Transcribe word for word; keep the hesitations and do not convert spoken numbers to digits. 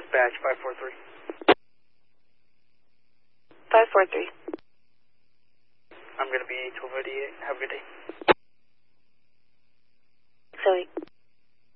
Dispatch, five four three. five four three. I'm going to be twelve eighty-eight. Have a good day. Sorry.